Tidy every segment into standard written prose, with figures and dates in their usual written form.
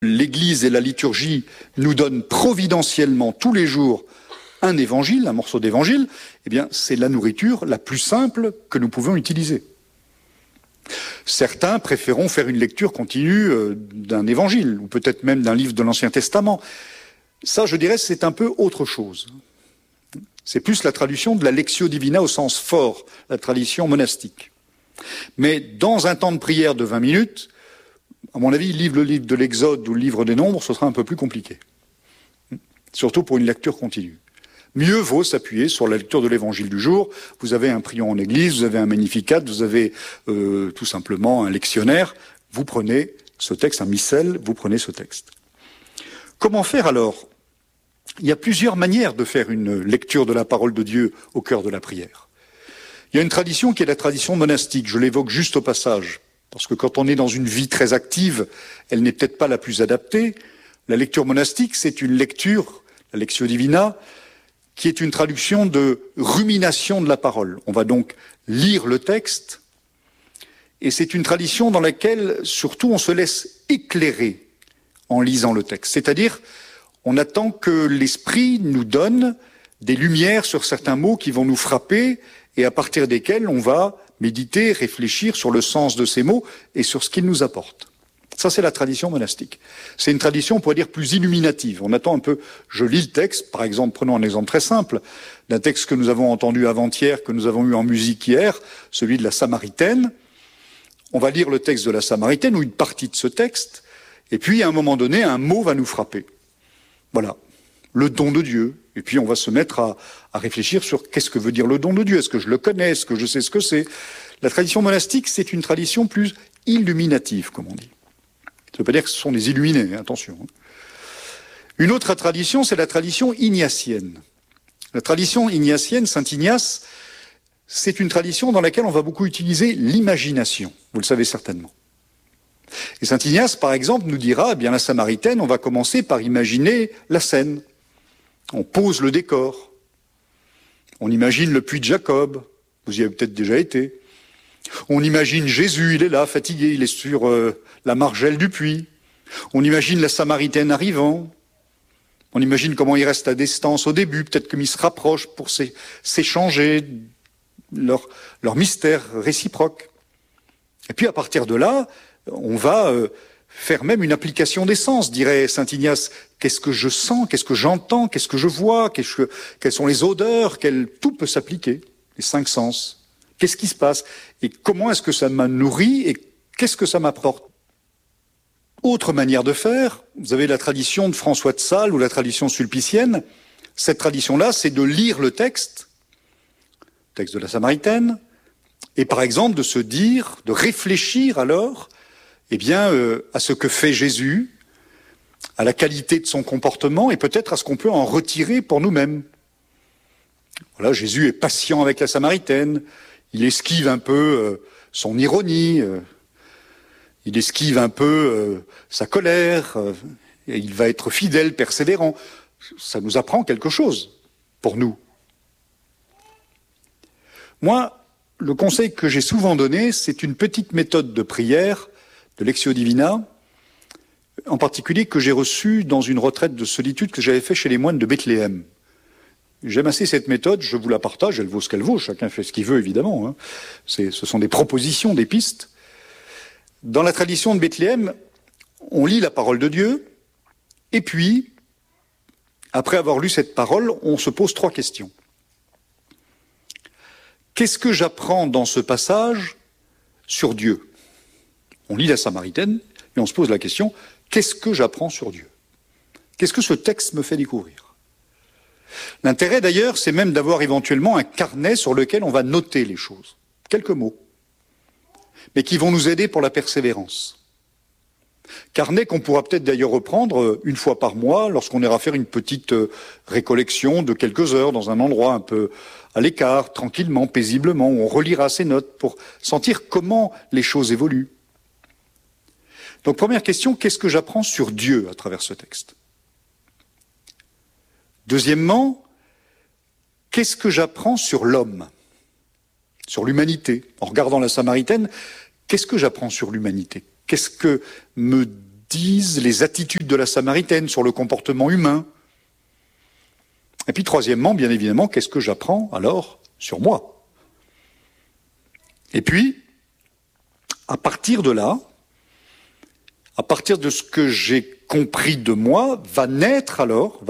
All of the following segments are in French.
l'Église et la liturgie nous donnent providentiellement tous les jours un évangile, un morceau d'évangile, eh bien, c'est la nourriture la plus simple que nous pouvons utiliser. Certains préféreront faire une lecture continue d'un évangile, ou peut-être même d'un livre de l'Ancien Testament. Ça, je dirais, c'est un peu autre chose. C'est plus la tradition de la Lectio Divina au sens fort, la tradition monastique. Mais dans un temps de prière de 20 minutes, à mon avis, le livre de l'Exode ou le livre des Nombres, ce sera un peu plus compliqué. Surtout pour une lecture continue. Mieux vaut s'appuyer sur la lecture de l'évangile du jour. Vous avez un prion en église, vous avez un magnificat, vous avez tout simplement un lectionnaire. Vous prenez ce texte, un missel, vous prenez ce texte. Comment faire alors? Il y a plusieurs manières de faire une lecture de la parole de Dieu au cœur de la prière. Il y a une tradition qui est la tradition monastique. Je l'évoque juste au passage, parce que quand on est dans une vie très active, elle n'est peut-être pas la plus adaptée. La lecture monastique, c'est une lecture, la Lectio Divina, qui est une traduction de rumination de la parole. On va donc lire le texte, et c'est une tradition dans laquelle, surtout, on se laisse éclairer en lisant le texte. C'est-à-dire, on attend que l'Esprit nous donne des lumières sur certains mots qui vont nous frapper, et à partir desquels on va méditer, réfléchir sur le sens de ces mots et sur ce qu'ils nous apportent. Ça, c'est la tradition monastique. C'est une tradition, on pourrait dire, plus illuminative. On attend un peu, je lis le texte, par exemple, prenons un exemple très simple, d'un texte que nous avons entendu avant-hier, que nous avons eu en musique hier, celui de la Samaritaine. On va lire le texte de la Samaritaine, ou une partie de ce texte, et puis, à un moment donné, un mot va nous frapper. Voilà, le don de Dieu. Et puis, on va se mettre à réfléchir sur qu'est-ce que veut dire le don de Dieu. Est-ce que je le connais? Est-ce que je sais ce que c'est? La tradition monastique, c'est une tradition plus illuminative, comme on dit. Ça ne veut pas dire que ce sont des illuminés, attention. Une autre tradition, c'est la tradition ignatienne. La tradition ignatienne, Saint Ignace, c'est une tradition dans laquelle on va beaucoup utiliser l'imagination. Vous le savez certainement. Et Saint Ignace, par exemple, nous dira, eh bien, la Samaritaine, on va commencer par imaginer la scène. On pose le décor. On imagine le puits de Jacob. Vous y avez peut-être déjà été. On imagine Jésus, il est là, fatigué, il est sur la margelle du puits. On imagine la Samaritaine arrivant. On imagine comment il reste à distance au début, peut-être qu'ils se rapprochent pour s'échanger leur mystère réciproque. Et puis à partir de là, on va faire même une application des sens, dirait Saint Ignace. Qu'est-ce que je sens, qu'est-ce que j'entends, qu'est-ce que je vois, quelles sont les odeurs, tout peut s'appliquer, les 5 sens. Qu'est-ce qui se passe? Et comment est-ce que ça m'a nourri? Et qu'est-ce que ça m'apporte? Autre manière de faire, vous avez la tradition de François de Sales ou la tradition sulpicienne. Cette tradition-là, c'est de lire le texte de la Samaritaine, et par exemple de se dire, de réfléchir alors, eh bien, à ce que fait Jésus, à la qualité de son comportement, et peut-être à ce qu'on peut en retirer pour nous-mêmes. Voilà, Jésus est patient avec la Samaritaine. Il esquive un peu son ironie, il esquive un peu sa colère, et il va être fidèle, persévérant. Ça nous apprend quelque chose pour nous. Moi, le conseil que j'ai souvent donné, c'est une petite méthode de prière, de Lectio Divina, en particulier que j'ai reçue dans une retraite de solitude que j'avais fait chez les moines de Bethléem. J'aime assez cette méthode, je vous la partage, elle vaut ce qu'elle vaut, chacun fait ce qu'il veut évidemment. Hein. Ce sont des propositions, des pistes. Dans la tradition de Bethléem, on lit la parole de Dieu, et puis, après avoir lu cette parole, on se pose 3 questions. Qu'est-ce que j'apprends dans ce passage sur Dieu? On lit la Samaritaine, et on se pose la question, qu'est-ce que j'apprends sur Dieu? Qu'est-ce que ce texte me fait découvrir? L'intérêt d'ailleurs, c'est même d'avoir éventuellement un carnet sur lequel on va noter les choses. Quelques mots. Mais qui vont nous aider pour la persévérance. Carnet qu'on pourra peut-être d'ailleurs reprendre une fois par mois lorsqu'on ira faire une petite récollection de quelques heures dans un endroit un peu à l'écart, tranquillement, paisiblement, où on relira ces notes pour sentir comment les choses évoluent. Donc première question, qu'est-ce que j'apprends sur Dieu à travers ce texte? Deuxièmement, qu'est-ce que j'apprends sur l'homme, sur l'humanité? En regardant la Samaritaine, qu'est-ce que j'apprends sur l'humanité? Qu'est-ce que me disent les attitudes de la Samaritaine sur le comportement humain. Et puis troisièmement, bien évidemment, qu'est-ce que j'apprends alors sur moi? Et puis, à partir de là, à partir de ce que j'ai compris de moi, va naître alors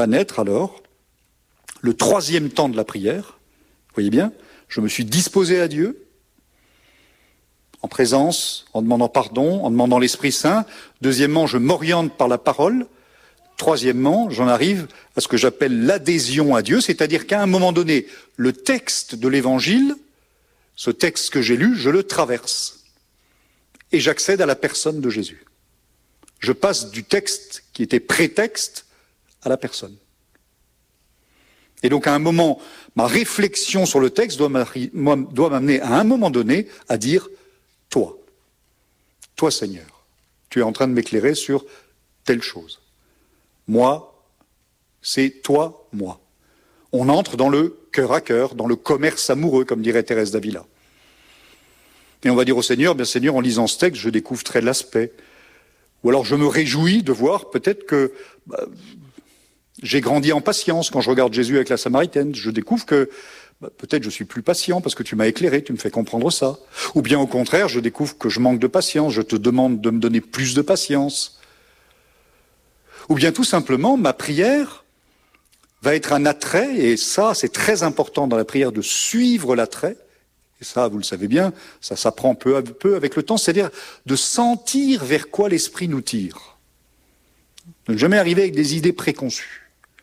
le troisième temps de la prière. Vous voyez bien, je me suis disposé à Dieu, en présence, en demandant pardon, en demandant l'Esprit Saint. Deuxièmement, je m'oriente par la parole. Troisièmement, j'en arrive à ce que j'appelle l'adhésion à Dieu, c'est-à-dire qu'à un moment donné, le texte de l'Évangile, ce texte que j'ai lu, je le traverse. Et j'accède à la personne de Jésus. Je passe du texte qui était prétexte à la personne. Et donc à un moment, ma réflexion sur le texte doit m'amener à un moment donné à dire « Toi, Seigneur, tu es en train de m'éclairer sur telle chose. Moi, c'est toi, moi. » On entre dans le cœur à cœur, dans le commerce amoureux, comme dirait Thérèse d'Avila. Et on va dire au Seigneur, bien Seigneur, en lisant ce texte, je découvre tel aspect. Ou alors je me réjouis de voir peut-être que j'ai grandi en patience quand je regarde Jésus avec la Samaritaine. Je découvre que peut-être je suis plus patient parce que tu m'as éclairé, tu me fais comprendre ça. Ou bien au contraire, je découvre que je manque de patience, je te demande de me donner plus de patience. Ou bien tout simplement, ma prière va être un attrait, et ça c'est très important dans la prière de suivre l'attrait. Et ça, vous le savez bien, ça s'apprend peu à peu avec le temps, c'est-à-dire de sentir vers quoi l'esprit nous tire. Ne jamais arriver avec des idées préconçues.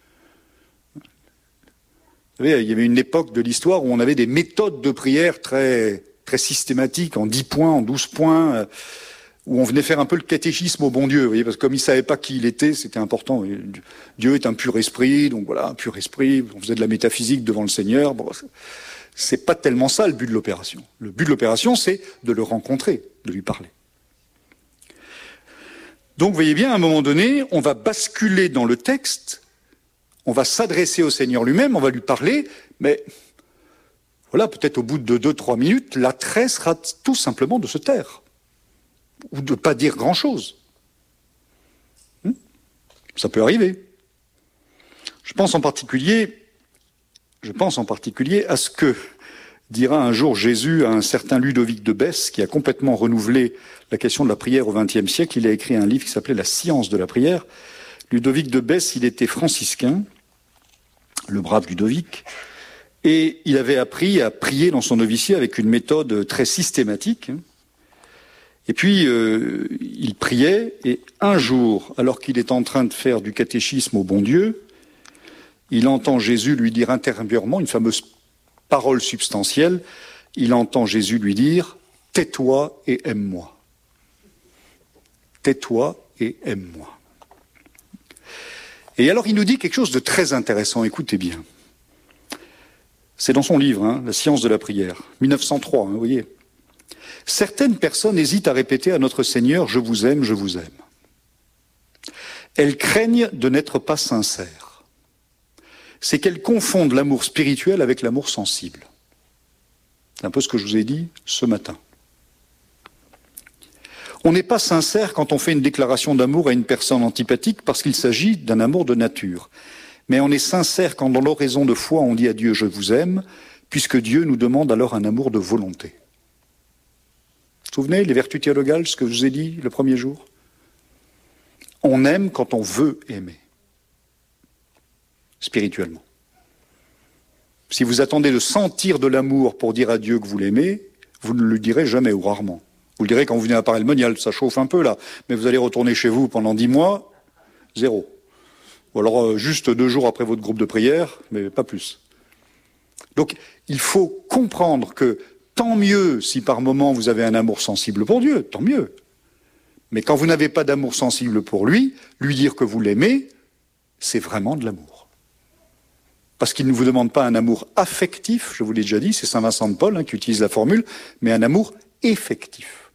Vous savez, il y avait une époque de l'histoire où on avait des méthodes de prière très, très systématiques, en 10 points, en 12 points, où on venait faire un peu le catéchisme au bon Dieu, vous voyez, parce que comme il ne savait pas qui il était, c'était important. Dieu est un pur esprit, donc voilà, un pur esprit, on faisait de la métaphysique devant le Seigneur. Bon, c'est pas tellement ça le but de l'opération. Le but de l'opération, c'est de le rencontrer, de lui parler. Donc, vous voyez bien, à un moment donné, on va basculer dans le texte, on va s'adresser au Seigneur lui-même, on va lui parler, mais voilà, peut-être au bout de 2-3 minutes, l'attrait sera tout simplement de se taire, ou de ne pas dire grand-chose. Ça peut arriver. Je pense en particulier à ce que dira un jour Jésus à un certain Ludovic de Besse, qui a complètement renouvelé la question de la prière au XXe siècle. Il a écrit un livre qui s'appelait « La science de la prière ». Ludovic de Besse, il était franciscain, le brave Ludovic, et il avait appris à prier dans son noviciat avec une méthode très systématique. Et puis, il priait, et un jour, alors qu'il est en train de faire du catéchisme au bon Dieu, il entend Jésus lui dire intérieurement une fameuse parole substantielle. Il entend Jésus lui dire « Tais-toi et aime-moi. Tais-toi et aime-moi. » Et alors il nous dit quelque chose de très intéressant, écoutez bien. C'est dans son livre, La science de la prière, 1903, vous voyez. Certaines personnes hésitent à répéter à notre Seigneur « Je vous aime, je vous aime ». Elles craignent de n'être pas sincères. C'est qu'elles confondent l'amour spirituel avec l'amour sensible. C'est un peu ce que je vous ai dit ce matin. On n'est pas sincère quand on fait une déclaration d'amour à une personne antipathique parce qu'il s'agit d'un amour de nature. Mais on est sincère quand dans l'oraison de foi on dit à Dieu « Je vous aime », puisque Dieu nous demande alors un amour de volonté. Vous vous souvenez, les vertus théologales, ce que je vous ai dit le premier jour? On aime quand on veut aimer. Spirituellement. Si vous attendez de sentir de l'amour pour dire à Dieu que vous l'aimez, vous ne le direz jamais ou rarement. Vous le direz quand vous venez à Paray le Monial, ça chauffe un peu là, mais vous allez retourner chez vous pendant 10 mois, 0. Ou alors juste 2 jours après votre groupe de prière, mais pas plus. Donc il faut comprendre que tant mieux si par moment vous avez un amour sensible pour Dieu, tant mieux. Mais quand vous n'avez pas d'amour sensible pour lui dire que vous l'aimez, c'est vraiment de l'amour. Parce qu'il ne vous demande pas un amour affectif, je vous l'ai déjà dit, c'est saint Vincent de Paul qui utilise la formule, mais un amour effectif.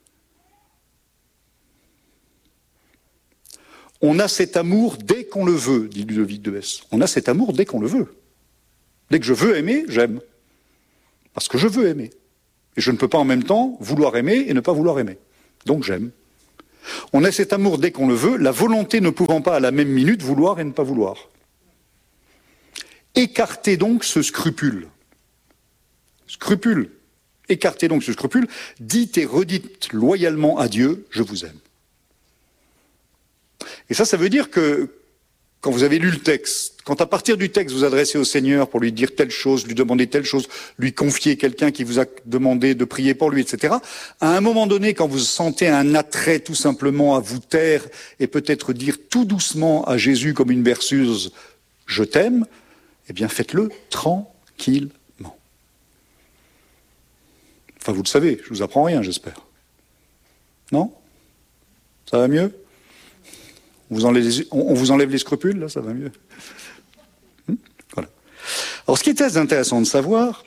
On a cet amour dès qu'on le veut, dit Ludovic de Besse. On a cet amour dès qu'on le veut. Dès que je veux aimer, j'aime. Parce que je veux aimer. Et je ne peux pas en même temps vouloir aimer et ne pas vouloir aimer. Donc j'aime. On a cet amour dès qu'on le veut, la volonté ne pouvant pas à la même minute vouloir et ne pas vouloir. Écartez donc ce scrupule. Scrupule. Écartez donc ce scrupule. Dites et redites loyalement à Dieu, je vous aime. Et ça veut dire que quand vous avez lu le texte, quand à partir du texte vous adressez au Seigneur pour lui dire telle chose, lui demander telle chose, lui confier quelqu'un qui vous a demandé de prier pour lui, etc., à un moment donné, quand vous sentez un attrait tout simplement à vous taire et peut-être dire tout doucement à Jésus comme une berceuse « je t'aime », eh bien faites-le tranquillement. Enfin, vous le savez, je vous apprends rien, j'espère. Non? Ça va mieux? On vous enlève les scrupules, là, ça va mieux. Voilà. Alors, ce qui est très intéressant de savoir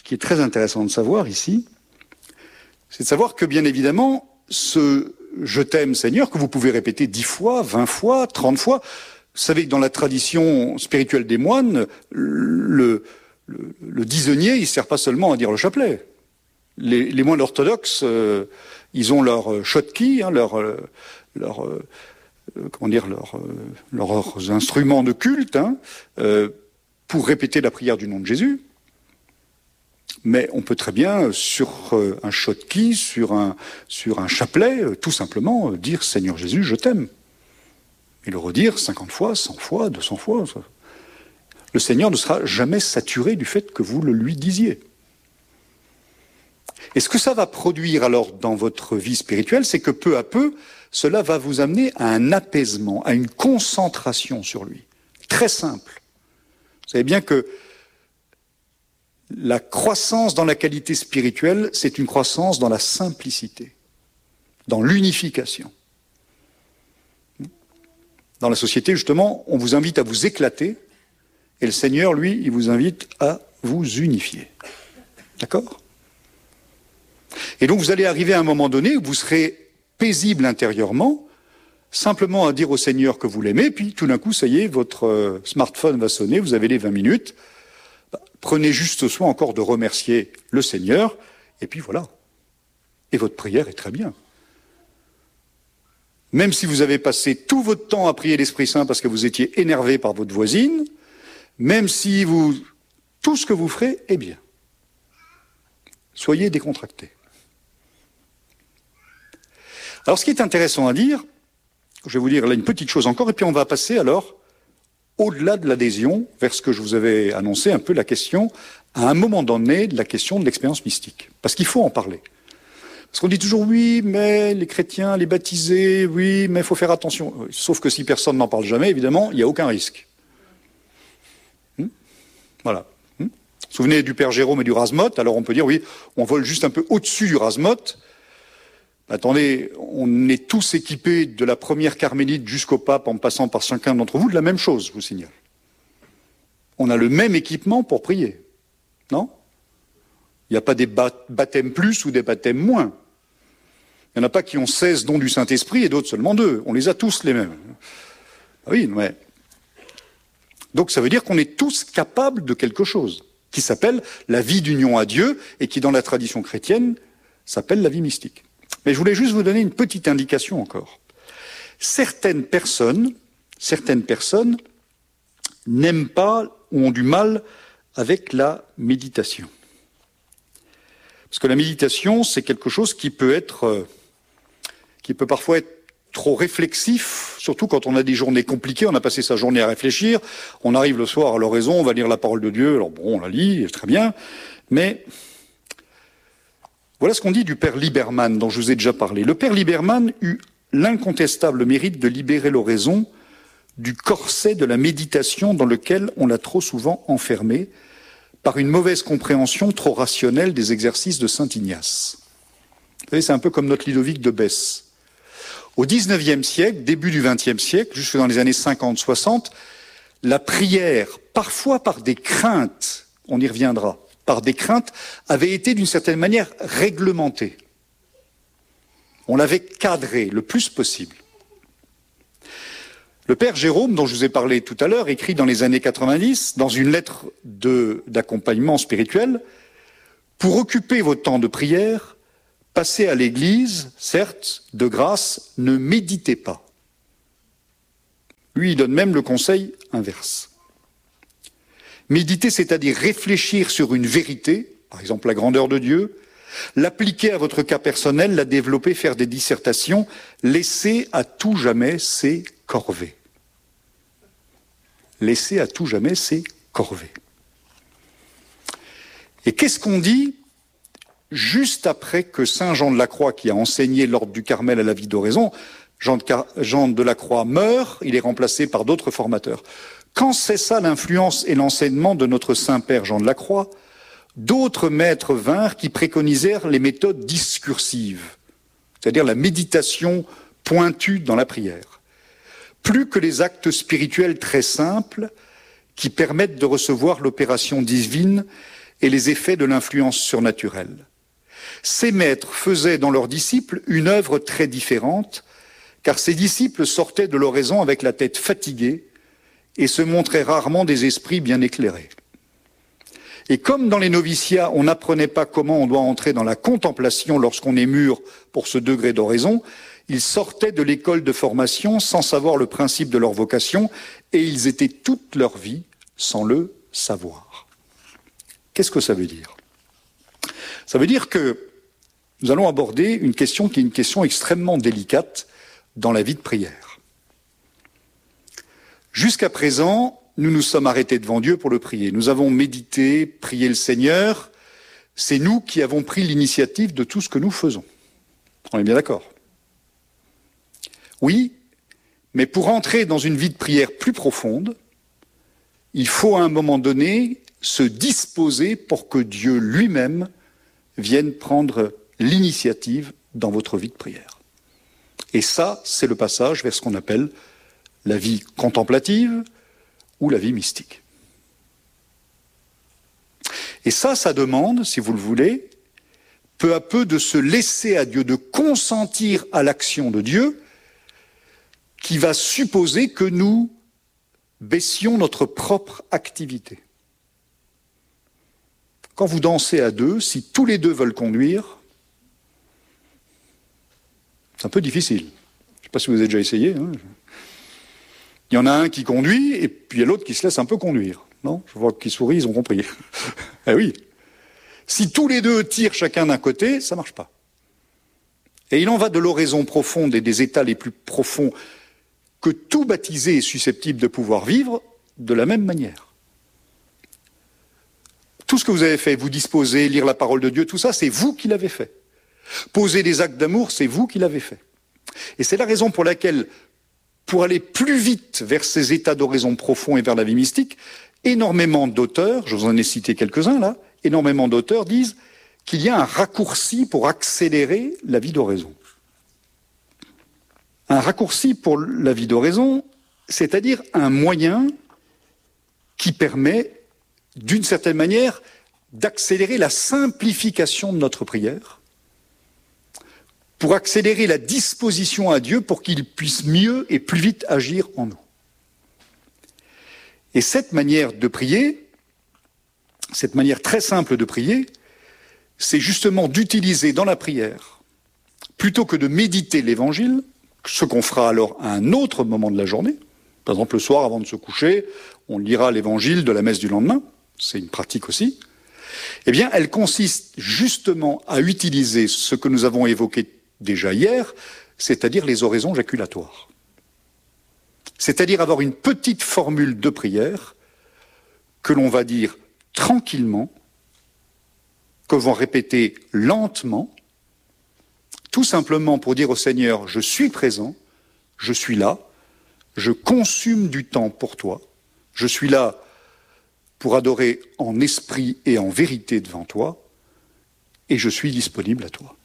ici, c'est de savoir que, bien évidemment, ce « je t'aime, Seigneur », que vous pouvez répéter 10 fois, 20 fois, 30 fois, vous savez que dans la tradition spirituelle des moines, le dixenier, il ne sert pas seulement à dire le chapelet. Les moines orthodoxes, ils ont leur schottky, hein, leurs instruments de culte, hein, pour répéter la prière du nom de Jésus. Mais on peut très bien, sur un schottky, sur un chapelet, tout simplement dire « Seigneur Jésus, je t'aime ». Et le redire 50 fois, 100 fois, 200 fois. Le Seigneur ne sera jamais saturé du fait que vous le lui disiez. Et ce que ça va produire alors dans votre vie spirituelle, c'est que peu à peu, cela va vous amener à un apaisement, à une concentration sur lui. Très simple. Vous savez bien que la croissance dans la qualité spirituelle, c'est une croissance dans la simplicité, dans l'unification. Dans la société, justement, on vous invite à vous éclater, et le Seigneur, lui, il vous invite à vous unifier. D'accord ? Et donc vous allez arriver à un moment donné où vous serez paisible intérieurement, simplement à dire au Seigneur que vous l'aimez, puis tout d'un coup, ça y est, votre smartphone va sonner, vous avez les 20 minutes. Prenez juste soin encore de remercier le Seigneur, et puis voilà. Et votre prière est très bien. Même si vous avez passé tout votre temps à prier l'Esprit Saint parce que vous étiez énervé par votre voisine, même si tout ce que vous ferez est bien. Soyez décontractés. Alors ce qui est intéressant à dire, je vais vous dire là une petite chose encore, et puis on va passer alors au-delà de l'adhésion vers ce que je vous avais annoncé, un peu la question, à un moment donné, de la question de l'expérience mystique. Parce qu'il faut en parler. Parce qu'on dit toujours, oui, mais les chrétiens, les baptisés, oui, mais il faut faire attention. Sauf que si personne n'en parle jamais, évidemment, il n'y a aucun risque. Voilà. Souvenez du Père Jérôme et du Rasmoth, alors on peut dire, oui, on vole juste un peu au-dessus du Rasmoth. Attendez, on est tous équipés de la première carmélite jusqu'au pape en passant par chacun d'entre vous de la même chose, je vous signale. On a le même équipement pour prier. Non ? Il n'y a pas des baptêmes plus ou des baptêmes moins. Il n'y en a pas qui ont 16 dons du Saint-Esprit et d'autres seulement 2. On les a tous les mêmes. Ah oui, mais... Donc ça veut dire qu'on est tous capables de quelque chose qui s'appelle la vie d'union à Dieu et qui, dans la tradition chrétienne, s'appelle la vie mystique. Mais je voulais juste vous donner une petite indication encore. Certaines personnes n'aiment pas ou ont du mal avec la méditation. Parce que la méditation, c'est quelque chose qui peut parfois être trop réflexif, surtout quand on a des journées compliquées, on a passé sa journée à réfléchir, on arrive le soir à l'oraison, on va lire la parole de Dieu, alors bon, on la lit, très bien, mais voilà ce qu'on dit du Père Liberman, dont je vous ai déjà parlé. Le Père Liberman eut l'incontestable mérite de libérer l'oraison du corset de la méditation dans lequel on l'a trop souvent enfermé par une mauvaise compréhension trop rationnelle des exercices de saint Ignace. Vous savez, c'est un peu comme notre Ludovic de Besse. Au XIXe siècle, début du XXe siècle, jusque dans les années 50-60, la prière, parfois par des craintes, on y reviendra, par des craintes, avait été d'une certaine manière réglementée. On l'avait cadrée le plus possible. Le Père Jérôme, dont je vous ai parlé tout à l'heure, écrit dans les années 90, dans une lettre d'accompagnement spirituel, « Pour occuper vos temps de prière, Passez à l'église, certes, de grâce, ne méditez pas. Lui, il donne même le conseil inverse. Méditer, c'est-à-dire réfléchir sur une vérité, par exemple la grandeur de Dieu, l'appliquer à votre cas personnel, la développer, faire des dissertations, laisser à tout jamais ses corvées. Laisser à tout jamais ses corvées. Et qu'est-ce qu'on dit juste après que saint Jean de la Croix, qui a enseigné l'ordre du Carmel à la vie d'oraison, Jean de la Croix meurt, il est remplacé par d'autres formateurs. Quand cessa l'influence et l'enseignement de notre Saint-Père Jean de la Croix, d'autres maîtres vinrent qui préconisèrent les méthodes discursives, c'est-à-dire la méditation pointue dans la prière, plus que les actes spirituels très simples qui permettent de recevoir l'opération divine et les effets de l'influence surnaturelle. Ces maîtres faisaient dans leurs disciples une œuvre très différente, car ces disciples sortaient de l'oraison avec la tête fatiguée et se montraient rarement des esprits bien éclairés. Et comme dans les noviciats, on n'apprenait pas comment on doit entrer dans la contemplation lorsqu'on est mûr pour ce degré d'oraison, ils sortaient de l'école de formation sans savoir le principe de leur vocation et ils étaient toute leur vie sans le savoir. Qu'est-ce que ça veut dire ? Ça veut dire que nous allons aborder une question qui est une question extrêmement délicate dans la vie de prière. Jusqu'à présent, nous nous sommes arrêtés devant Dieu pour le prier. Nous avons médité, prié le Seigneur. C'est nous qui avons pris l'initiative de tout ce que nous faisons. On est bien d'accord ? Oui, mais pour entrer dans une vie de prière plus profonde, il faut à un moment donné se disposer pour que Dieu lui-même vienne prendre l'initiative dans votre vie de prière. Et ça, c'est le passage vers ce qu'on appelle la vie contemplative ou la vie mystique. Et ça demande, si vous le voulez, peu à peu de se laisser à Dieu, de consentir à l'action de Dieu, qui va supposer que nous baissions notre propre activité. Quand vous dansez à deux, si tous les deux veulent conduire, c'est un peu difficile. Je ne sais pas si vous avez déjà essayé. Hein. Il y en a un qui conduit, et puis il y a l'autre qui se laisse un peu conduire. Non ? Je vois qu'ils sourient, ils ont compris. Eh oui. Si tous les deux tirent chacun d'un côté, ça ne marche pas. Et il en va de l'oraison profonde et des états les plus profonds que tout baptisé est susceptible de pouvoir vivre de la même manière. Tout ce que vous avez fait, vous disposer, lire la parole de Dieu, tout ça, c'est vous qui l'avez fait. Poser des actes d'amour, c'est vous qui l'avez fait. Et c'est la raison pour laquelle, pour aller plus vite vers ces états d'oraison profonds et vers la vie mystique, énormément d'auteurs, je vous en ai cité quelques-uns là, énormément d'auteurs disent qu'il y a un raccourci pour accélérer la vie d'oraison. Un raccourci pour la vie d'oraison, c'est-à-dire un moyen qui permet, d'une certaine manière, d'accélérer la simplification de notre prière, pour accélérer la disposition à Dieu pour qu'il puisse mieux et plus vite agir en nous. Et cette manière de prier, cette manière très simple de prier, c'est justement d'utiliser dans la prière, plutôt que de méditer l'Évangile, ce qu'on fera alors à un autre moment de la journée, par exemple le soir avant de se coucher, on lira l'Évangile de la messe du lendemain, c'est une pratique aussi, eh bien elle consiste justement à utiliser ce que nous avons évoqué déjà hier, c'est-à-dire les oraisons jaculatoires. C'est-à-dire avoir une petite formule de prière que l'on va dire tranquillement, que l'on va répéter lentement, tout simplement pour dire au Seigneur, je suis présent, je suis là, je consume du temps pour toi, je suis là pour adorer en esprit et en vérité devant toi, et je suis disponible à toi.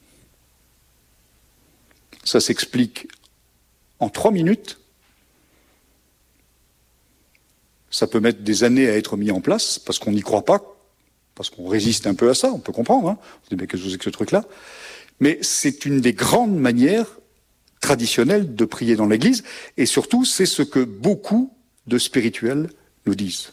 Ça s'explique en 3 minutes. Ça peut mettre des années à être mis en place, parce qu'on n'y croit pas, parce qu'on résiste un peu à ça, on peut comprendre. Hein. On se dit, mais qu'est-ce que c'est que ce truc-là ? Mais c'est une des grandes manières traditionnelles de prier dans l'Église, et surtout, c'est ce que beaucoup de spirituels nous disent.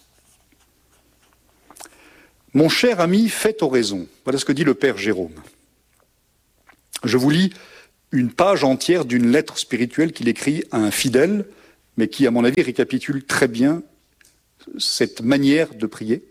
Mon cher ami, faites oraison. Voilà ce que dit le Père Jérôme. Je vous lis une page entière d'une lettre spirituelle qu'il écrit à un fidèle, mais qui, à mon avis, récapitule très bien cette manière de prier.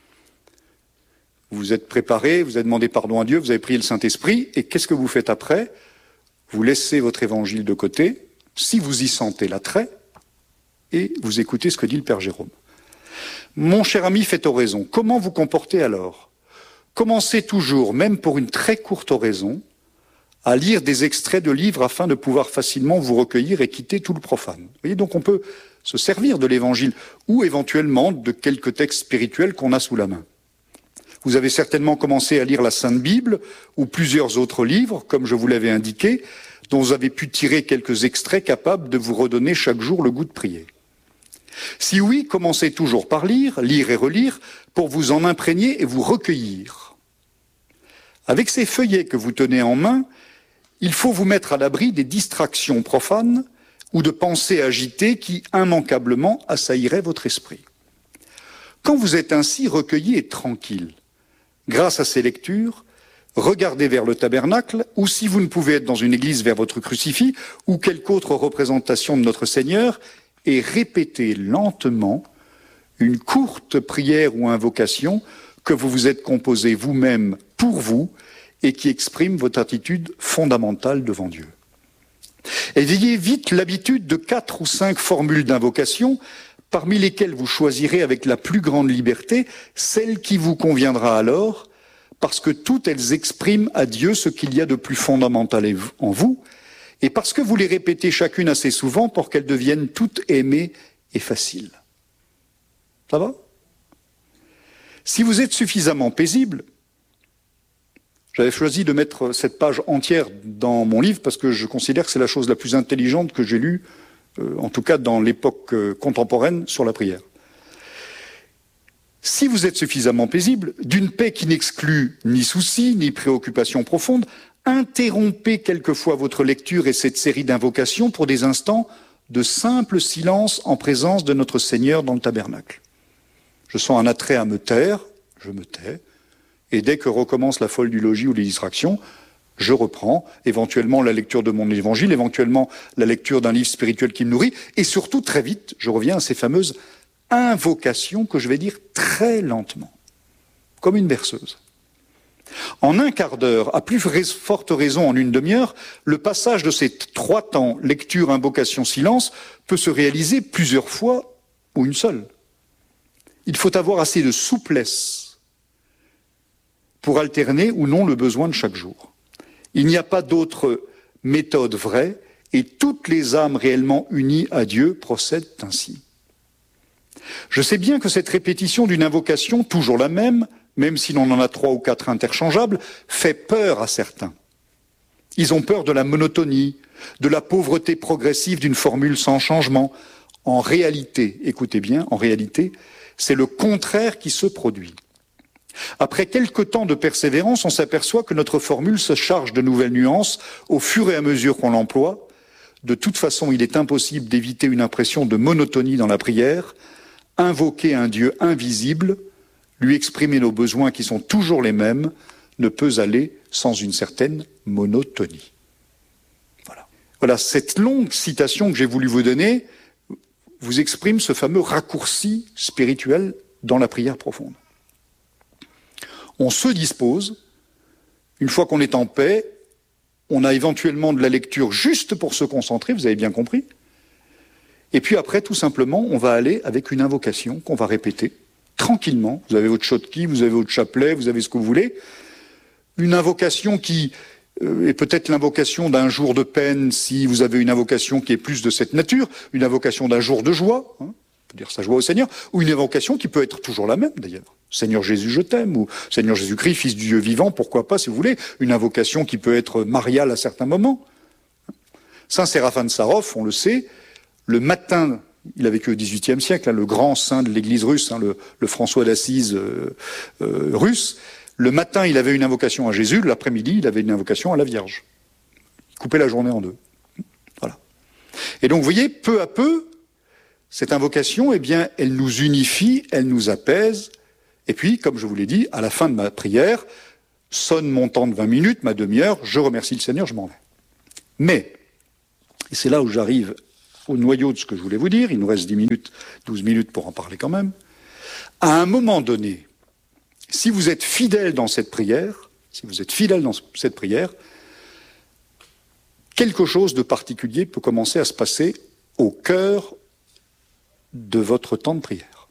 Vous êtes préparé, vous avez demandé pardon à Dieu, vous avez prié le Saint-Esprit, et qu'est-ce que vous faites après? Vous laissez votre évangile de côté, si vous y sentez l'attrait, et vous écoutez ce que dit le Père Jérôme. Mon cher ami, faites oraison. Comment vous comportez alors? Commencez toujours, même pour une très courte oraison, à lire des extraits de livres afin de pouvoir facilement vous recueillir et quitter tout le profane. Vous voyez, donc on peut se servir de l'évangile, ou éventuellement de quelques textes spirituels qu'on a sous la main. Vous avez certainement commencé à lire la Sainte Bible, ou plusieurs autres livres, comme je vous l'avais indiqué, dont vous avez pu tirer quelques extraits capables de vous redonner chaque jour le goût de prier. Si oui, commencez toujours par lire et relire, pour vous en imprégner et vous recueillir. Avec ces feuillets que vous tenez en main, il faut vous mettre à l'abri des distractions profanes ou de pensées agitées qui, immanquablement, assailliraient votre esprit. Quand vous êtes ainsi recueilli et tranquille, grâce à ces lectures, regardez vers le tabernacle, ou si vous ne pouvez être dans une église, vers votre crucifix, ou quelque autre représentation de notre Seigneur, et répétez lentement une courte prière ou invocation que vous vous êtes composée vous-même pour vous, et qui exprime votre attitude fondamentale devant Dieu. Ayez vite l'habitude de 4 ou 5 formules d'invocation, parmi lesquelles vous choisirez avec la plus grande liberté celle qui vous conviendra alors, parce que toutes elles expriment à Dieu ce qu'il y a de plus fondamental en vous, et parce que vous les répétez chacune assez souvent pour qu'elles deviennent toutes aimées et faciles. Ça va? Si vous êtes suffisamment paisible, j'avais choisi de mettre cette page entière dans mon livre parce que je considère que c'est la chose la plus intelligente que j'ai lue, en tout cas dans l'époque contemporaine, sur la prière. Si vous êtes suffisamment paisible, d'une paix qui n'exclut ni soucis, ni préoccupations profondes, interrompez quelquefois votre lecture et cette série d'invocations pour des instants de simple silence en présence de notre Seigneur dans le tabernacle. Je sens un attrait à me taire, je me tais, et dès que recommence la folle du logis ou les distractions, je reprends éventuellement la lecture de mon évangile, éventuellement la lecture d'un livre spirituel qui me nourrit, et surtout très vite, je reviens à ces fameuses invocations que je vais dire très lentement, comme une berceuse. En un quart d'heure, à plus forte raison en une demi-heure, le passage de ces 3 temps, lecture, invocation, silence, peut se réaliser plusieurs fois ou une seule. Il faut avoir assez de souplesse pour alterner ou non le besoin de chaque jour. Il n'y a pas d'autre méthode vraie et toutes les âmes réellement unies à Dieu procèdent ainsi. Je sais bien que cette répétition d'une invocation, toujours la même si l'on en a 3 ou 4 interchangeables, fait peur à certains. Ils ont peur de la monotonie, de la pauvreté progressive d'une formule sans changement. En réalité, écoutez bien, en réalité, c'est le contraire qui se produit. Après quelque temps de persévérance, on s'aperçoit que notre formule se charge de nouvelles nuances au fur et à mesure qu'on l'emploie. De toute façon, il est impossible d'éviter une impression de monotonie dans la prière. Invoquer un Dieu invisible, lui exprimer nos besoins qui sont toujours les mêmes, ne peut aller sans une certaine monotonie. Voilà, cette longue citation que j'ai voulu vous donner vous exprime ce fameux raccourci spirituel dans la prière profonde. On se dispose, une fois qu'on est en paix, on a éventuellement de la lecture juste pour se concentrer, vous avez bien compris. Et puis après, tout simplement, on va aller avec une invocation qu'on va répéter tranquillement. Vous avez votre Schottky, vous avez votre chapelet, vous avez ce que vous voulez. Une invocation qui est peut-être l'invocation d'un jour de peine, si vous avez une invocation qui est plus de cette nature, une invocation d'un jour de joie, on peut dire sa joie au Seigneur, ou une invocation qui peut être toujours la même d'ailleurs. Seigneur Jésus, je t'aime, ou Seigneur Jésus-Christ, Fils du Dieu vivant, pourquoi pas, si vous voulez, une invocation qui peut être mariale à certains moments. Saint Séraphin de Sarov, on le sait, le matin, il a vécu au XVIIIe siècle, le grand saint de l'Église russe, le François d'Assise russe, le matin, il avait une invocation à Jésus, l'après-midi, il avait une invocation à la Vierge. Il coupait la journée en 2. Voilà. Et donc, vous voyez, peu à peu, cette invocation, eh bien, elle nous unifie, elle nous apaise. Et puis, comme je vous l'ai dit, à la fin de ma prière, sonne mon temps de 20 minutes, ma demi-heure, je remercie le Seigneur, je m'en vais. Mais, et c'est là où j'arrive au noyau de ce que je voulais vous dire, il nous reste 10 minutes, 12 minutes pour en parler quand même, à un moment donné, si vous êtes fidèle dans cette prière, quelque chose de particulier peut commencer à se passer au cœur de votre temps de prière.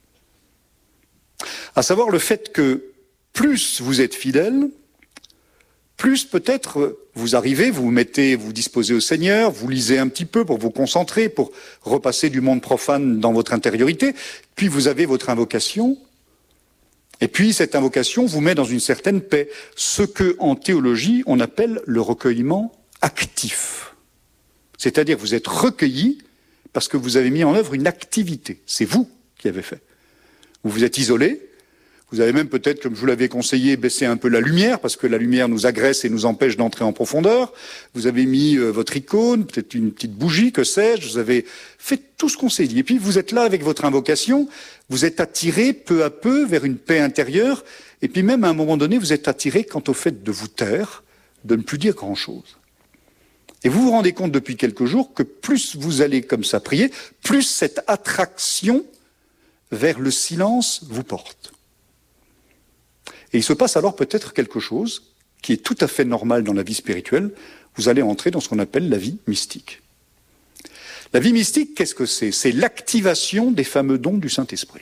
À savoir le fait que plus vous êtes fidèle, plus peut-être vous arrivez, vous vous disposez au Seigneur, vous lisez un petit peu pour vous concentrer, pour repasser du monde profane dans votre intériorité, puis vous avez votre invocation, et puis cette invocation vous met dans une certaine paix, ce que en théologie on appelle le recueillement actif. C'est-à-dire que vous êtes recueilli parce que vous avez mis en œuvre une activité, c'est vous qui avez fait. Vous vous êtes isolé. Vous avez même peut-être, comme je vous l'avais conseillé, baissé un peu la lumière, parce que la lumière nous agresse et nous empêche d'entrer en profondeur. Vous avez mis votre icône, peut-être une petite bougie, que sais-je. Vous avez fait tout ce qu'on s'est dit. Et puis vous êtes là avec votre invocation, vous êtes attiré peu à peu vers une paix intérieure, et puis même à un moment donné, vous êtes attiré quant au fait de vous taire, de ne plus dire grand-chose. Et vous vous rendez compte depuis quelques jours que plus vous allez comme ça prier, plus cette attraction vers le silence vous porte. Et il se passe alors peut-être quelque chose qui est tout à fait normal dans la vie spirituelle. Vous allez entrer dans ce qu'on appelle la vie mystique. La vie mystique, qu'est-ce que c'est? C'est l'activation des fameux dons du Saint-Esprit.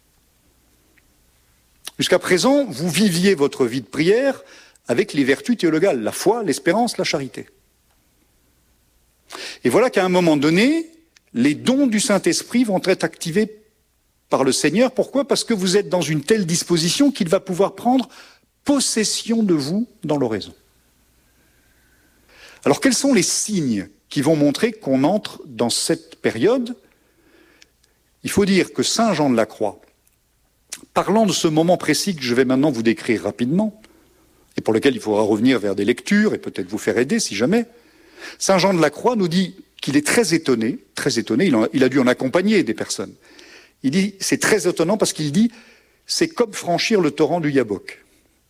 Jusqu'à présent, vous viviez votre vie de prière avec les vertus théologales, la foi, l'espérance, la charité. Et voilà qu'à un moment donné, les dons du Saint-Esprit vont être activés par le Seigneur. Pourquoi? Parce que vous êtes dans une telle disposition qu'il va pouvoir prendre possession de vous dans l'oraison. Alors quels sont les signes qui vont montrer qu'on entre dans cette période? Il faut dire que Saint Jean de la Croix, parlant de ce moment précis que je vais maintenant vous décrire rapidement, et pour lequel il faudra revenir vers des lectures et peut-être vous faire aider si jamais, Saint Jean de la Croix nous dit qu'il est très étonné, il a dû en accompagner des personnes. Il dit, c'est très étonnant parce qu'il dit, c'est comme franchir le torrent du Yabok.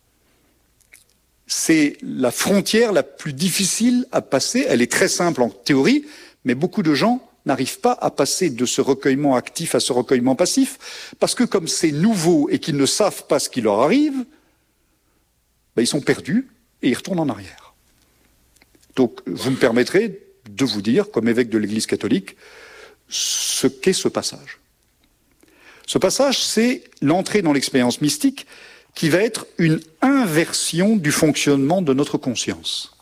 C'est la frontière la plus difficile à passer, elle est très simple en théorie, mais beaucoup de gens n'arrivent pas à passer de ce recueillement actif à ce recueillement passif, parce que comme c'est nouveau et qu'ils ne savent pas ce qui leur arrive, ils sont perdus et ils retournent en arrière. Donc vous me permettrez de vous dire, comme évêque de l'Église catholique, ce qu'est ce passage. Ce passage, c'est l'entrée dans l'expérience mystique qui va être une inversion du fonctionnement de notre conscience.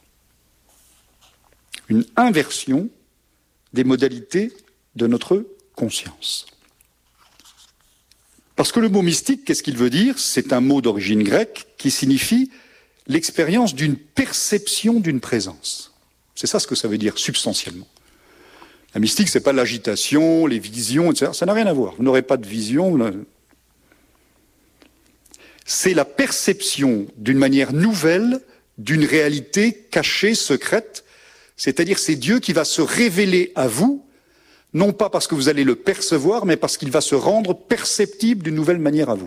Une inversion des modalités de notre conscience. Parce que le mot mystique, qu'est-ce qu'il veut dire? C'est un mot d'origine grecque qui signifie l'expérience d'une perception d'une présence. C'est ça ce que ça veut dire substantiellement. La mystique, c'est pas l'agitation, les visions, etc. Ça n'a rien à voir. Vous n'aurez pas de vision. C'est la perception d'une manière nouvelle d'une réalité cachée, secrète. C'est-à-dire c'est Dieu qui va se révéler à vous, non pas parce que vous allez le percevoir, mais parce qu'il va se rendre perceptible d'une nouvelle manière à vous.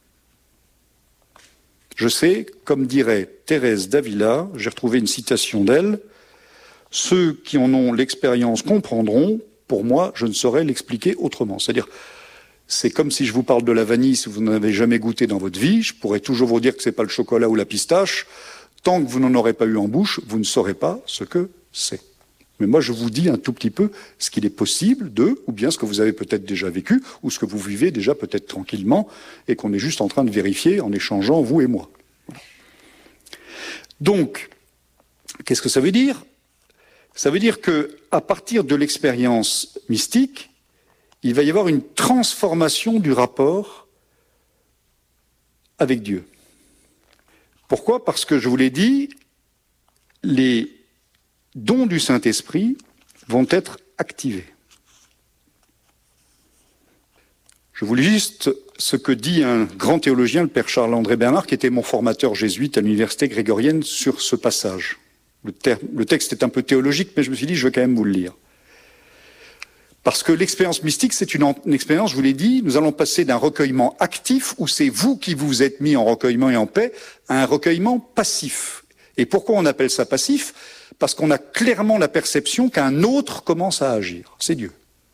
Je sais, comme dirait Thérèse d'Avila, j'ai retrouvé une citation d'elle, « Ceux qui en ont l'expérience comprendront, pour moi, je ne saurais l'expliquer autrement. » C'est-à-dire, c'est comme si je vous parle de la vanille, si vous n'en avez jamais goûté dans votre vie, je pourrais toujours vous dire que ce n'est pas le chocolat ou la pistache. Tant que vous n'en aurez pas eu en bouche, vous ne saurez pas ce que c'est. Mais moi, je vous dis un tout petit peu ce qu'il est possible de, ou bien ce que vous avez peut-être déjà vécu, ou ce que vous vivez déjà peut-être tranquillement, et qu'on est juste en train de vérifier en échangeant, vous et moi. Voilà. Donc, qu'est-ce que ça veut dire? Ça veut dire qu'à partir de l'expérience mystique, il va y avoir une transformation du rapport avec Dieu. Pourquoi? Parce que, je vous l'ai dit, les dons du Saint-Esprit vont être activés. Je vous lis juste ce que dit un grand théologien, le père Charles-André Bernard, qui était mon formateur jésuite à l'université grégorienne sur ce passage. Le texte est un peu théologique, mais je me suis dit, je vais quand même vous le lire. Parce que l'expérience mystique, c'est une expérience, je vous l'ai dit, nous allons passer d'un recueillement actif, où c'est vous qui vous êtes mis en recueillement et en paix, à un recueillement passif. Et pourquoi on appelle ça passif? Parce qu'on a clairement la perception qu'un autre commence à agir. C'est Dieu.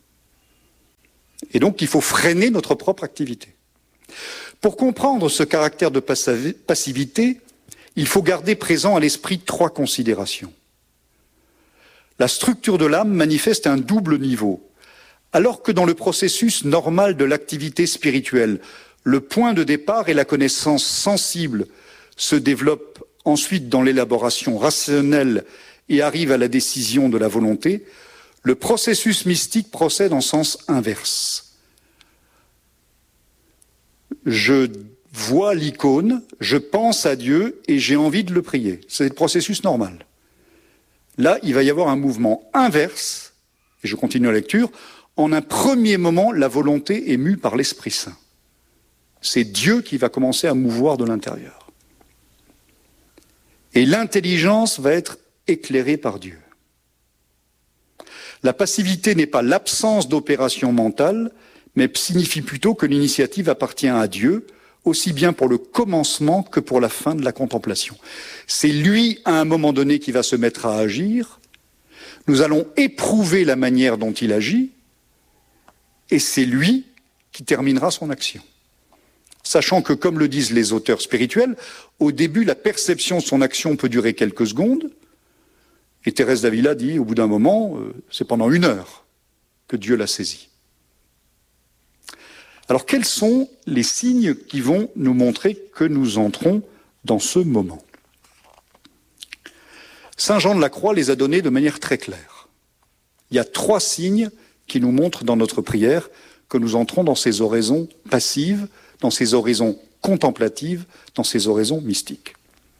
Et donc, il faut freiner notre propre activité. Pour comprendre ce caractère de passivité, il faut garder présent à l'esprit 3 considérations. La structure de l'âme manifeste un double niveau. Alors que dans le processus normal de l'activité spirituelle, le point de départ est la connaissance sensible, se développe ensuite dans l'élaboration rationnelle et arrive à la décision de la volonté, le processus mystique procède en sens inverse. Je vois l'icône, je pense à Dieu et j'ai envie de le prier. C'est le processus normal. Là, il va y avoir un mouvement inverse, et je continue la lecture. En un premier moment, la volonté est mue par l'Esprit Saint. C'est Dieu qui va commencer à mouvoir de l'intérieur. Et l'intelligence va être éclairée par Dieu. La passivité n'est pas l'absence d'opération mentale, mais signifie plutôt que l'initiative appartient à Dieu, aussi bien pour le commencement que pour la fin de la contemplation. C'est lui, à un moment donné, qui va se mettre à agir. Nous allons éprouver la manière dont il agit, et c'est lui qui terminera son action. Sachant que, comme le disent les auteurs spirituels, au début, la perception de son action peut durer quelques secondes, et Thérèse d'Avila dit, au bout d'un moment, c'est pendant 1 heure que Dieu l'a saisi. Alors, quels sont les signes qui vont nous montrer que nous entrons dans ce moment? Saint Jean de la Croix les a donnés de manière très claire. Il y a 3 signes qui nous montrent dans notre prière que nous entrons dans ces oraisons passives, dans ces oraisons contemplatives, dans ces oraisons mystiques.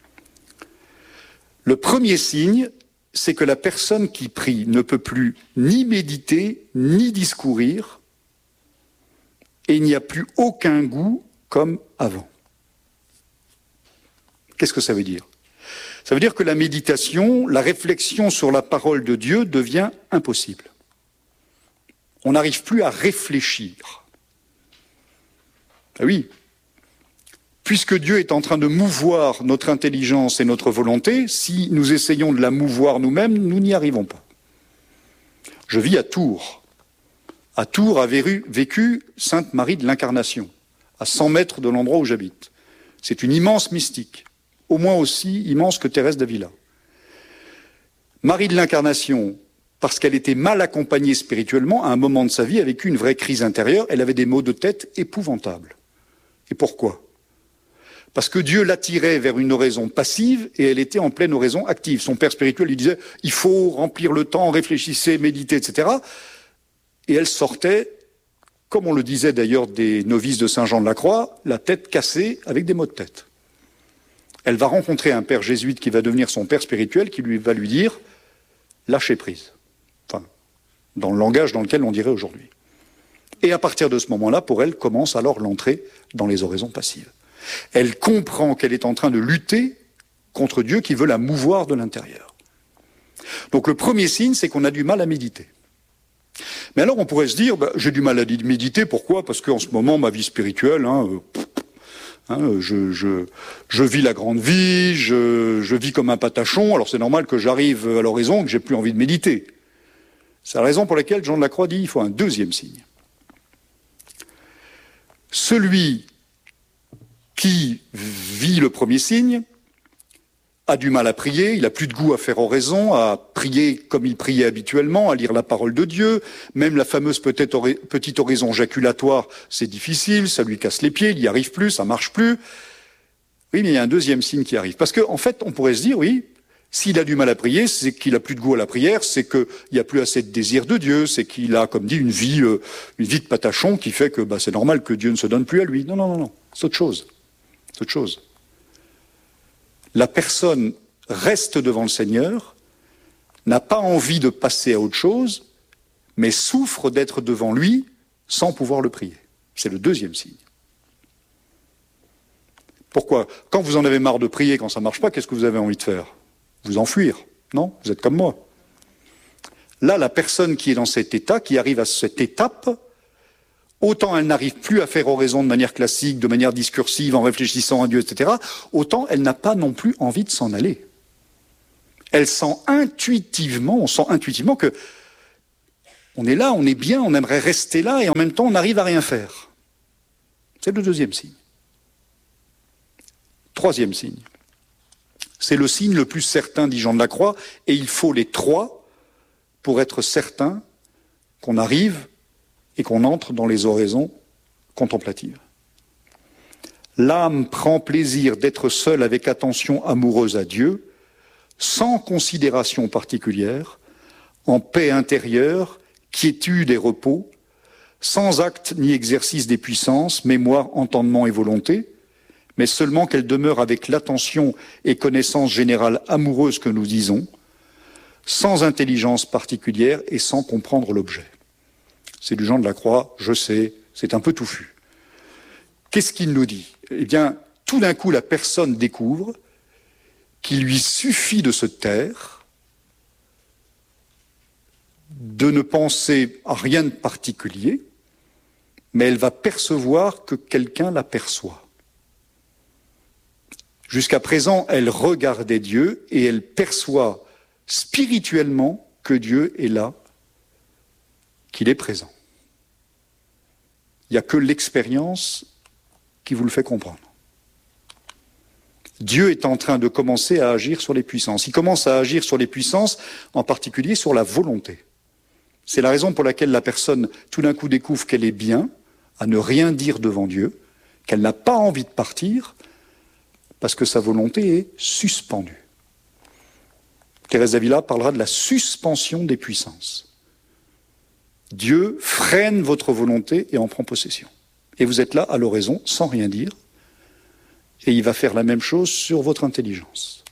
Le premier signe, c'est que la personne qui prie ne peut plus ni méditer, ni discourir, et il n'y a plus aucun goût comme avant. Qu'est-ce que ça veut dire? Ça veut dire que la méditation, la réflexion sur la parole de Dieu devient impossible. On n'arrive plus à réfléchir. Ah oui, puisque Dieu est en train de mouvoir notre intelligence et notre volonté, si nous essayons de la mouvoir nous-mêmes, nous n'y arrivons pas. Je vis à Tours. À Tours a vécu Sainte Marie de l'Incarnation, à 100 mètres de l'endroit où j'habite. C'est une immense mystique, au moins aussi immense que Thérèse d'Avila. Marie de l'Incarnation, parce qu'elle était mal accompagnée spirituellement, à un moment de sa vie, a vécu une vraie crise intérieure, elle avait des maux de tête épouvantables. Et pourquoi? Parce que Dieu l'attirait vers une oraison passive et elle était en pleine oraison active. Son père spirituel lui disait « il faut remplir le temps, réfléchissez, méditer, etc. » Et elle sortait, comme on le disait d'ailleurs des novices de Saint Jean de la Croix, la tête cassée avec des maux de tête. Elle va rencontrer un père jésuite qui va devenir son père spirituel, qui va lui dire « lâchez prise ». Enfin, dans le langage dans lequel on dirait aujourd'hui. Et à partir de ce moment-là, pour elle, commence alors l'entrée dans les oraisons passives. Elle comprend qu'elle est en train de lutter contre Dieu qui veut la mouvoir de l'intérieur. Donc le premier signe, c'est qu'on a du mal à méditer. Mais alors on pourrait se dire, j'ai du mal à méditer, pourquoi? Parce qu'en ce moment, ma vie spirituelle, je vis la grande vie, je vis comme un patachon, alors c'est normal que j'arrive à l'horizon et que j'ai plus envie de méditer. C'est la raison pour laquelle Jean de la Croix dit il faut un deuxième signe. Celui qui vit le premier signe a du mal à prier, il n'a plus de goût à faire oraison, à prier comme il priait habituellement, à lire la parole de Dieu. Même la fameuse petite oraison jaculatoire, c'est difficile, ça lui casse les pieds, il n'y arrive plus, ça marche plus. Oui, mais il y a un deuxième signe qui arrive. Parce qu'en fait, on pourrait se dire, oui, s'il a du mal à prier, c'est qu'il a plus de goût à la prière, c'est qu'il n'y a plus assez de désir de Dieu, c'est qu'il a, comme dit, une vie de patachon qui fait que c'est normal que Dieu ne se donne plus à lui. Non, c'est autre chose. C'est autre chose. La personne reste devant le Seigneur, n'a pas envie de passer à autre chose, mais souffre d'être devant lui sans pouvoir le prier. C'est le deuxième signe. Pourquoi? Quand vous en avez marre de prier, quand ça ne marche pas, qu'est-ce que vous avez envie de faire? Vous enfuir, non? Vous êtes comme moi. Là, la personne qui est dans cet état, qui arrive à cette étape, autant elle n'arrive plus à faire oraison de manière classique, de manière discursive, en réfléchissant à Dieu, etc., autant elle n'a pas non plus envie de s'en aller. Elle sent intuitivement, on sent intuitivement que on est là, on est bien, on aimerait rester là, et en même temps on n'arrive à rien faire. C'est le deuxième signe. Troisième signe. C'est le signe le plus certain, dit Jean de la Croix, et il faut les trois pour être certain qu'on arrive et qu'on entre dans les oraisons contemplatives. L'âme prend plaisir d'être seule avec attention amoureuse à Dieu, sans considération particulière, en paix intérieure, quiétude et repos, sans acte ni exercice des puissances, mémoire, entendement et volonté, mais seulement qu'elle demeure avec l'attention et connaissance générale amoureuse que nous disons, sans intelligence particulière et sans comprendre l'objet. C'est du Jean de la Croix, je sais, c'est un peu touffu. Qu'est-ce qu'il nous dit? Eh bien, tout d'un coup, la personne découvre qu'il lui suffit de se taire, de ne penser à rien de particulier, mais elle va percevoir que quelqu'un la perçoit. Jusqu'à présent, elle regardait Dieu et elle perçoit spirituellement que Dieu est là, qu'il est présent. Il n'y a que l'expérience qui vous le fait comprendre. Dieu est en train de commencer à agir sur les puissances. Il commence à agir sur les puissances, en particulier sur la volonté. C'est la raison pour laquelle la personne, tout d'un coup, découvre qu'elle est bien à ne rien dire devant Dieu, qu'elle n'a pas envie de partir, parce que sa volonté est suspendue. Thérèse d'Avila parlera de la suspension des puissances. Dieu freine votre volonté et en prend possession. Et vous êtes là à l'oraison, sans rien dire, et il va faire la même chose sur votre intelligence.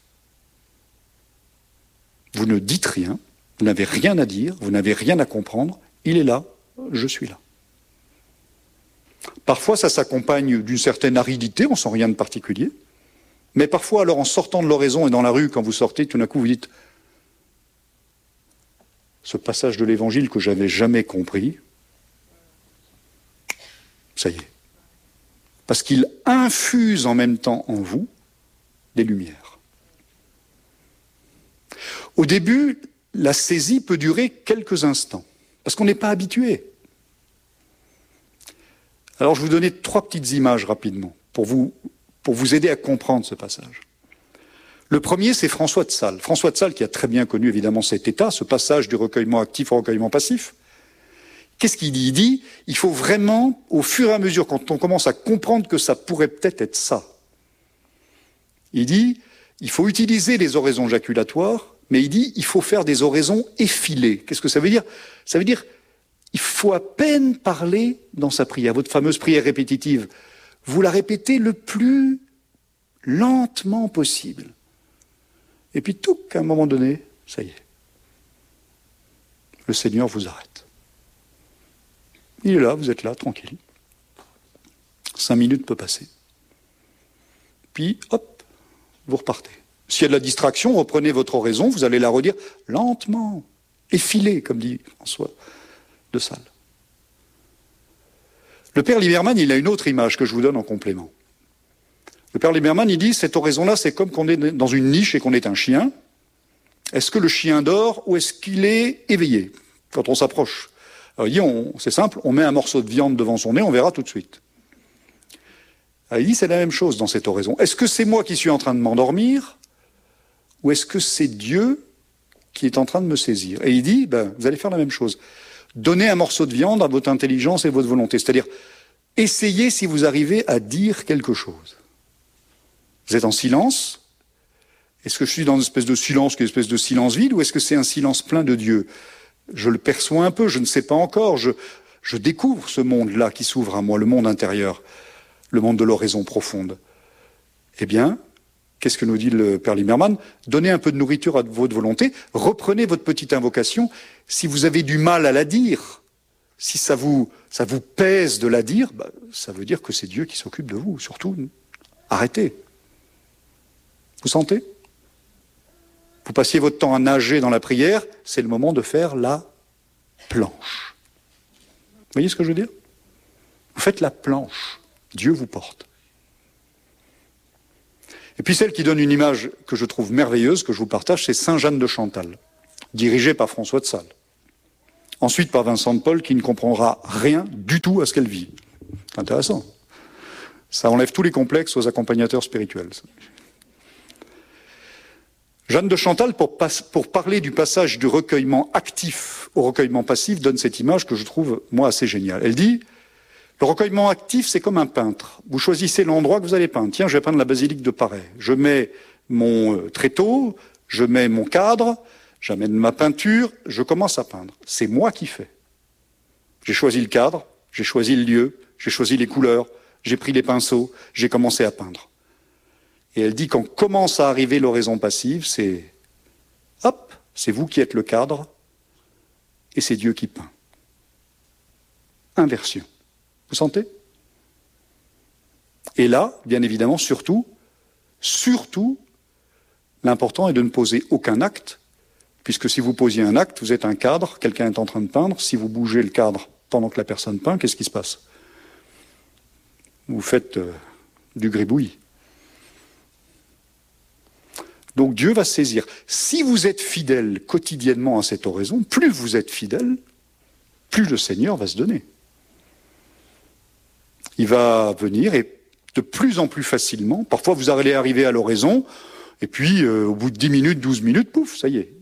Vous ne dites rien, vous n'avez rien à dire, vous n'avez rien à comprendre, il est là, je suis là. Parfois, ça s'accompagne d'une certaine aridité, on sent rien de particulier, mais parfois, alors en sortant de l'oraison et dans la rue, quand vous sortez, tout d'un coup, vous dites « Ce passage de l'Évangile que j'avais jamais compris, ça y est. » Parce qu'il infuse en même temps en vous des lumières. Au début, la saisie peut durer quelques instants, parce qu'on n'est pas habitué. Alors je vais vous donner 3 petites images rapidement, pour vous aider à comprendre ce passage. Le premier, c'est François de Sales. François de Sales qui a très bien connu évidemment cet état, ce passage du recueillement actif au recueillement passif. Qu'est-ce qu'il dit? Il dit, il faut vraiment, au fur et à mesure, quand on commence à comprendre que ça pourrait peut-être être ça, il dit, il faut utiliser les oraisons jaculatoires, mais il dit, il faut faire des oraisons effilées. Qu'est-ce que ça veut dire? Ça veut dire, il faut à peine parler dans sa prière. Votre fameuse prière répétitive, vous la répétez le plus lentement possible. Et puis, tout qu'à un moment donné, ça y est. Le Seigneur vous arrête. Il est là, vous êtes là, tranquille. 5 minutes peut passer. Puis, hop, vous repartez. S'il y a de la distraction, reprenez votre oraison, vous allez la redire lentement, effilée, comme dit François de Sales. Le père Lieberman, il a une autre image que je vous donne en complément. Le père Lieberman, il dit, cette oraison-là, c'est comme qu'on est dans une niche et qu'on est un chien. Est-ce que le chien dort ou est-ce qu'il est éveillé quand on s'approche? Alors, il dit, c'est simple, on met un morceau de viande devant son nez, on verra tout de suite. Alors, il dit, c'est la même chose dans cette oraison. Est-ce que c'est moi qui suis en train de m'endormir ou est-ce que c'est Dieu qui est en train de me saisir? Et il dit, vous allez faire la même chose. Donnez un morceau de viande à votre intelligence et votre volonté. C'est-à-dire, essayez si vous arrivez à dire quelque chose. Vous êtes en silence. Est-ce que je suis dans une espèce de silence qui est une espèce de silence vide ou est-ce que c'est un silence plein de Dieu? Je le perçois un peu, je ne sais pas encore. Je découvre ce monde-là qui s'ouvre à moi, le monde intérieur, le monde de l'oraison profonde. Eh bien, qu'est-ce que nous dit le père Lieberman? Donnez un peu de nourriture à votre volonté, reprenez votre petite invocation. Si vous avez du mal à la dire, si ça vous pèse de la dire, ça veut dire que c'est Dieu qui s'occupe de vous. Surtout, arrêtez. Vous sentez? Vous passiez votre temps à nager dans la prière, c'est le moment de faire la planche. Vous voyez ce que je veux dire? Vous faites la planche, Dieu vous porte. Et puis celle qui donne une image que je trouve merveilleuse, que je vous partage, c'est Saint Jeanne de Chantal, dirigée par François de Sales. Ensuite par Vincent de Paul, qui ne comprendra rien du tout à ce qu'elle vit. C'est intéressant. Ça enlève tous les complexes aux accompagnateurs spirituels. Jeanne de Chantal, pour parler du passage du recueillement actif au recueillement passif, donne cette image que je trouve, moi, assez géniale. Elle dit, le recueillement actif, c'est comme un peintre. Vous choisissez l'endroit que vous allez peindre. Tiens, je vais peindre la basilique de Paray. Je mets mon tréteau, je mets mon cadre, j'amène ma peinture, je commence à peindre. C'est moi qui fais. J'ai choisi le cadre, j'ai choisi le lieu, j'ai choisi les couleurs, j'ai pris les pinceaux, j'ai commencé à peindre. Et elle dit, quand commence à arriver l'oraison passive, c'est, hop, c'est vous qui êtes le cadre, et c'est Dieu qui peint. Inversion. Vous sentez? Et là, bien évidemment, surtout, l'important est de ne poser aucun acte, puisque si vous posiez un acte, vous êtes un cadre, quelqu'un est en train de peindre, si vous bougez le cadre pendant que la personne peint, qu'est-ce qui se passe? Vous faites du gribouillis. Donc Dieu va saisir. Si vous êtes fidèle quotidiennement à cette oraison, plus vous êtes fidèle, plus le Seigneur va se donner. Il va venir et de plus en plus facilement, parfois vous allez arriver à l'oraison, et puis au bout de 10 minutes, 12 minutes, pouf, ça y est.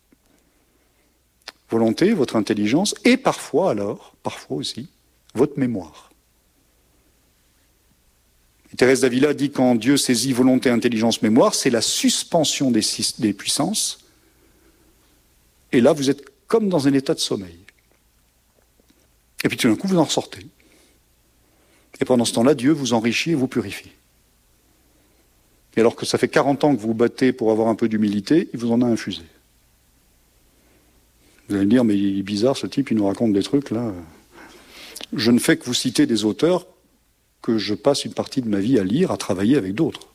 Volonté, votre intelligence, et parfois aussi, votre mémoire. Thérèse d'Avila dit quand Dieu saisit volonté, intelligence, mémoire, c'est la suspension des puissances. Et là, vous êtes comme dans un état de sommeil. Et puis tout d'un coup, vous en ressortez. Et pendant ce temps-là, Dieu vous enrichit et vous purifie. Et alors que ça fait 40 ans que vous vous battez pour avoir un peu d'humilité, il vous en a infusé. Vous allez me dire, mais il est bizarre ce type, il nous raconte des trucs là. Je ne fais que vous citer des auteurs que je passe une partie de ma vie à lire, à travailler avec d'autres.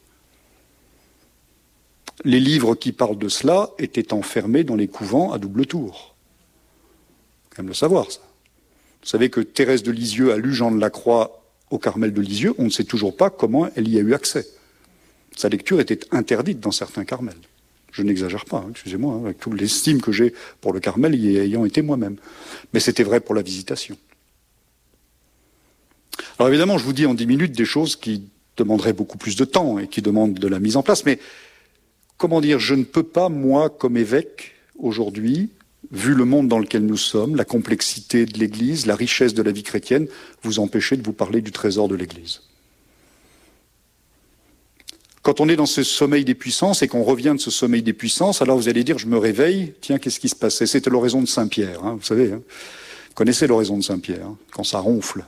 Les livres qui parlent de cela étaient enfermés dans les couvents à double tour. Il faut quand même le savoir, ça. Vous savez que Thérèse de Lisieux a lu Jean de la Croix au Carmel de Lisieux, on ne sait toujours pas comment elle y a eu accès. Sa lecture était interdite dans certains Carmels. Je n'exagère pas, excusez-moi, avec toute l'estime que j'ai pour le Carmel, y ayant été moi-même. Mais c'était vrai pour la visitation. Alors évidemment, je vous dis en 10 minutes des choses qui demanderaient beaucoup plus de temps et qui demandent de la mise en place, mais comment dire, je ne peux pas, moi, comme évêque, aujourd'hui, vu le monde dans lequel nous sommes, la complexité de l'Église, la richesse de la vie chrétienne, vous empêcher de vous parler du trésor de l'Église. Quand on est dans ce sommeil des puissances et qu'on revient de ce sommeil des puissances, alors vous allez dire, je me réveille, tiens, qu'est-ce qui se passait? C'était l'oraison de Saint-Pierre, vous savez, vous connaissez l'oraison de Saint-Pierre, quand ça ronfle.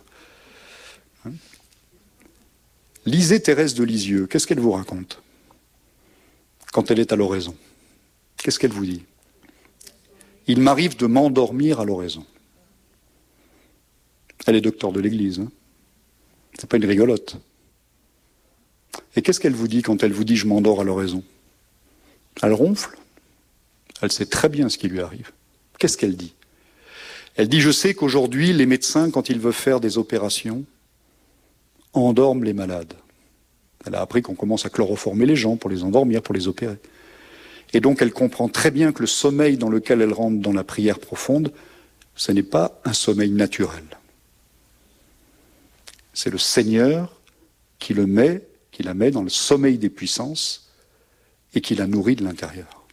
Lisez Thérèse de Lisieux, qu'est-ce qu'elle vous raconte quand elle est à l'oraison? Qu'est-ce qu'elle vous dit? Il m'arrive de m'endormir à l'oraison. Elle est docteur de l'Église, c'est pas une rigolote. Et qu'est-ce qu'elle vous dit quand elle vous dit « je m'endors à l'oraison » ? Elle ronfle. Elle sait très bien ce qui lui arrive. Qu'est-ce qu'elle dit ? Elle dit « je sais qu'aujourd'hui, les médecins, quand ils veulent faire des opérations, endorment les malades. » Elle a appris qu'on commence à chloroformer les gens pour les endormir, pour les opérer. Et donc elle comprend très bien que le sommeil dans lequel elle rentre dans la prière profonde, ce n'est pas un sommeil naturel. C'est le Seigneur qui la met dans le sommeil des puissances et qui la nourrit de l'intérieur.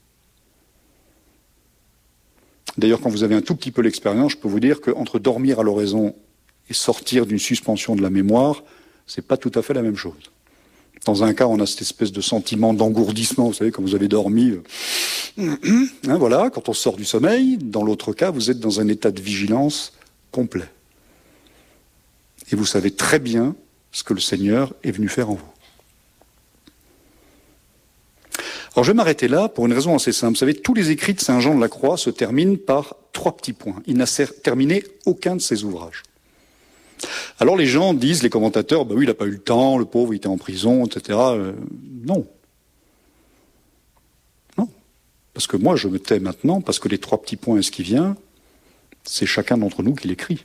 D'ailleurs, quand vous avez un tout petit peu l'expérience, je peux vous dire qu'entre dormir à l'oraison et sortir d'une suspension de la mémoire, c'est pas tout à fait la même chose. Dans un cas, on a cette espèce de sentiment d'engourdissement, vous savez, quand vous avez dormi, voilà, quand on sort du sommeil. Dans l'autre cas, vous êtes dans un état de vigilance complet. Et vous savez très bien ce que le Seigneur est venu faire en vous. Alors je vais m'arrêter là pour une raison assez simple. Vous savez, tous les écrits de Saint Jean de la Croix se terminent par 3 petits points. Il n'a terminé aucun de ses ouvrages. Alors les gens disent, les commentateurs, oui, il n'a pas eu le temps, le pauvre, il était en prison, etc. Non. Non. Parce que moi, je me tais maintenant, parce que les 3 petits points, est-ce qui vient, c'est chacun d'entre nous qui l'écrit.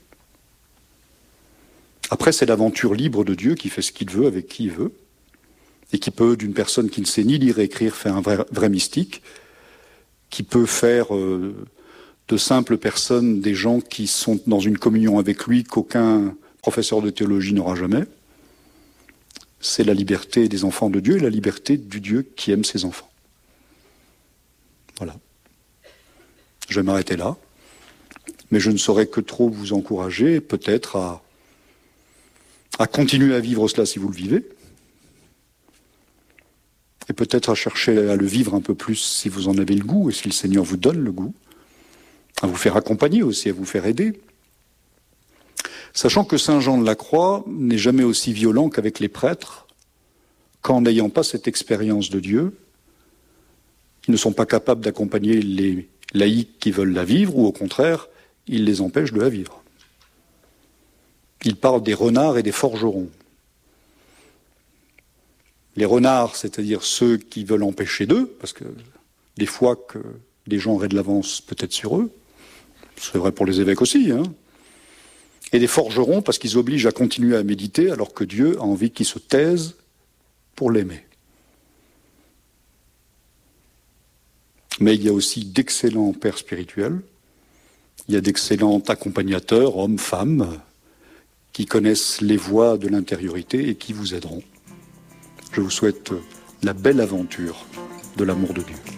Après, c'est l'aventure libre de Dieu qui fait ce qu'il veut avec qui il veut, et qui peut, d'une personne qui ne sait ni lire et écrire, faire un vrai mystique, qui peut faire de simples personnes des gens qui sont dans une communion avec lui qu'aucun professeur de théologie n'aura jamais. C'est la liberté des enfants de Dieu et la liberté du Dieu qui aime ses enfants. Voilà. Je vais m'arrêter là, mais je ne saurais que trop vous encourager, peut-être à continuer à vivre cela si vous le vivez, et peut-être à chercher à le vivre un peu plus si vous en avez le goût, et si le Seigneur vous donne le goût, à vous faire accompagner aussi, à vous faire aider. Sachant que Saint Jean de la Croix n'est jamais aussi violent qu'avec les prêtres, qu'en n'ayant pas cette expérience de Dieu, ils ne sont pas capables d'accompagner les laïcs qui veulent la vivre, ou au contraire, ils les empêchent de la vivre. Il parle des renards et des forgerons. Les renards, c'est-à-dire ceux qui veulent empêcher d'eux, parce que des fois que les gens auraient de l'avance peut-être sur eux, c'est vrai pour les évêques aussi, hein. Et des forgerons parce qu'ils obligent à continuer à méditer alors que Dieu a envie qu'ils se taisent pour l'aimer. Mais il y a aussi d'excellents pères spirituels, il y a d'excellents accompagnateurs, hommes, femmes, qui connaissent les voies de l'intériorité et qui vous aideront. Je vous souhaite la belle aventure de l'amour de Dieu.